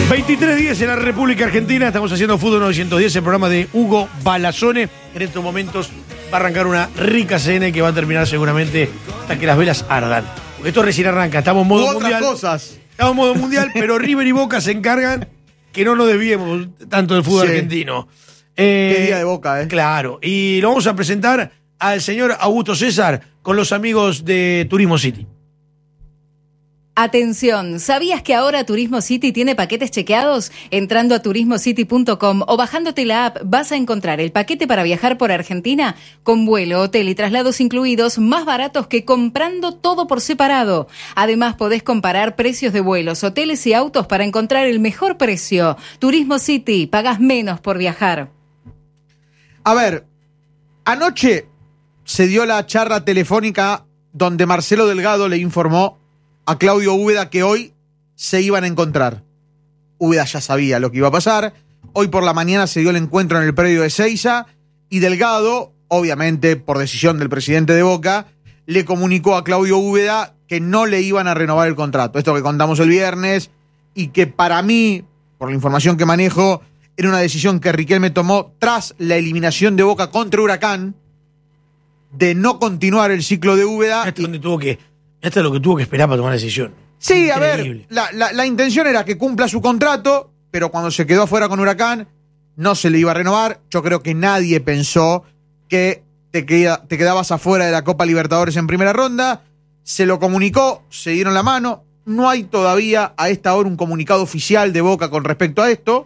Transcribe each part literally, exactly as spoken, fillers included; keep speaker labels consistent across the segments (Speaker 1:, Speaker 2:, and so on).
Speaker 1: veintitrés días en la República Argentina, estamos haciendo Fútbol novecientos diez, el programa de Hugo Balazone. En estos momentos va a arrancar una rica cena que va a terminar seguramente hasta que las velas ardan. Porque esto recién arranca, estamos en modo
Speaker 2: Otras
Speaker 1: mundial.
Speaker 2: cosas.
Speaker 1: Estamos en modo mundial, pero River y Boca se encargan que no nos desviemos tanto del fútbol
Speaker 2: Sí.
Speaker 1: argentino. Eh,
Speaker 2: Qué día de Boca, ¿eh?
Speaker 1: Claro, y lo vamos a presentar al señor Augusto César con los amigos de Turismo City.
Speaker 3: Atención, ¿sabías que ahora Turismo City tiene paquetes chequeados? Entrando a turismo city punto com o bajándote la app vas a encontrar el paquete para viajar por Argentina con vuelo, hotel y traslados incluidos más baratos que comprando todo por separado. Además podés comparar precios de vuelos, hoteles y autos para encontrar el mejor precio. Turismo City, pagás menos por viajar.
Speaker 2: A ver, anoche se dio la charla telefónica donde Marcelo Delgado le informó a Claudio Úbeda que hoy se iban a encontrar. Úbeda ya sabía lo que iba a pasar. Hoy por la mañana se dio el encuentro en el predio de Seiza y Delgado, obviamente por decisión del presidente de Boca, le comunicó a Claudio Úbeda que no le iban a renovar el contrato. Esto que contamos el viernes y que para mí, por la información que manejo, era una decisión que Riquelme tomó tras la eliminación de Boca contra Huracán de no continuar el ciclo de Úbeda.
Speaker 1: Esto es donde tuvo que, esto es lo que tuvo que esperar para tomar la decisión.
Speaker 2: Sí, a
Speaker 1: Increíble.
Speaker 2: ver, la, la, la intención era que cumpla su contrato, pero cuando se quedó afuera con Huracán, no se le iba a renovar. Yo creo que nadie pensó que te, queda, te quedabas afuera de la Copa Libertadores en primera ronda. Se lo comunicó, se dieron la mano. No hay todavía a esta hora un comunicado oficial de Boca con respecto a esto.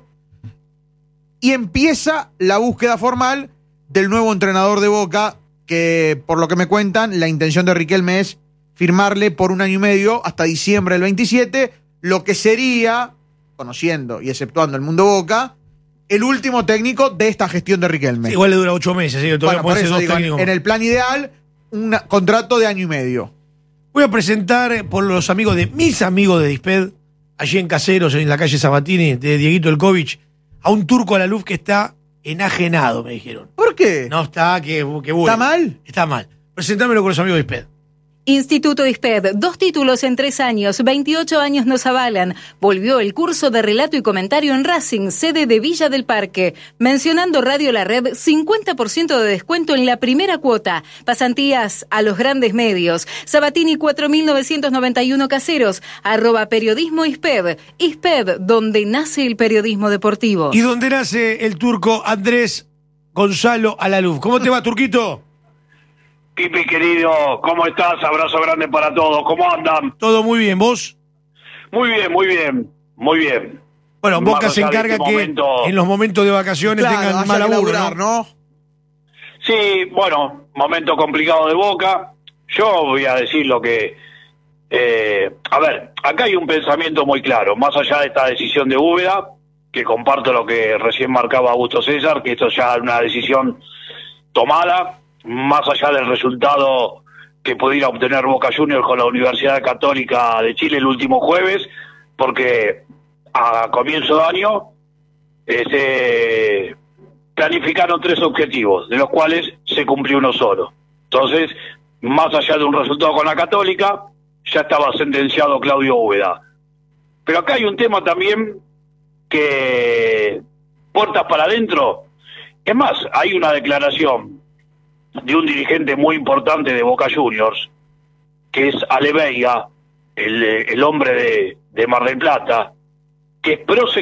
Speaker 2: Y empieza la búsqueda formal del nuevo entrenador de Boca, que por lo que me cuentan, la intención de Riquelme es firmarle por un año y medio hasta diciembre del veintisiete, lo que sería, conociendo y exceptuando el mundo Boca, el último técnico de esta gestión de Riquelme.
Speaker 1: Sí, igual le dura ocho meses, ¿sí? Todavía
Speaker 2: Bueno,
Speaker 1: puede
Speaker 2: por
Speaker 1: ser
Speaker 2: eso
Speaker 1: dos
Speaker 2: digo, en,
Speaker 1: técnicos.
Speaker 2: en el plan ideal, un contrato de año y medio.
Speaker 1: Voy a presentar eh, por los amigos de mis amigos de Disped, allí en Caseros, en la calle Sabatini, de Dieguito Elkovich, a un turco a la luz que está enajenado, me dijeron.
Speaker 2: ¿Por qué?
Speaker 1: No está, que, que bueno.
Speaker 2: ¿Está mal?
Speaker 1: Está mal. Presentámelo con los amigos de Disped.
Speaker 3: Instituto Disped, dos títulos en tres años, veintiocho años nos avalan. Volvió el curso de relato y comentario en Racing, sede de Villa del Parque. Mencionando Radio La Red, cincuenta por ciento de descuento en la primera cuota. Pasantías a los grandes medios. Sabatini cuatro mil novecientos noventa y uno Caseros, arroba periodismo Isped. Isped, donde nace el periodismo deportivo.
Speaker 1: Y donde nace el turco Andrés Gonzalo Alaluf. ¿Cómo te va, Turquito?
Speaker 4: Pipi querido, ¿cómo estás? Abrazo grande para todos. ¿Cómo andan?
Speaker 1: Todo muy bien, ¿vos?
Speaker 4: Muy bien, muy bien, muy bien.
Speaker 1: Bueno,
Speaker 4: Más
Speaker 1: Boca se
Speaker 4: allá de
Speaker 1: encarga
Speaker 4: este
Speaker 1: que
Speaker 4: momento-
Speaker 1: en los momentos de vacaciones
Speaker 2: Claro,
Speaker 1: tengan
Speaker 2: haya
Speaker 1: mal
Speaker 2: que
Speaker 1: laburo,
Speaker 2: laburar,
Speaker 1: ¿no?
Speaker 2: ¿no?
Speaker 4: Sí, bueno, momento complicado de Boca. Yo voy a decir lo que... eh, a ver, acá hay un pensamiento muy claro, más allá de esta decisión de Úbeda, que comparto lo que recién marcaba Augusto César, que esto ya es una decisión tomada, más allá del resultado que pudiera obtener Boca Juniors con la Universidad Católica de Chile el último jueves, porque a comienzo de año eh, se planificaron tres objetivos, de los cuales se cumplió uno solo. Entonces, más allá de un resultado con la Católica, ya estaba sentenciado Claudio Úbeda. Pero acá hay un tema también que, puertas para adentro, es más, hay una declaración de un dirigente muy importante de Boca Juniors, que es Ale Veiga, el, el hombre de, de Mar del Plata, que es pro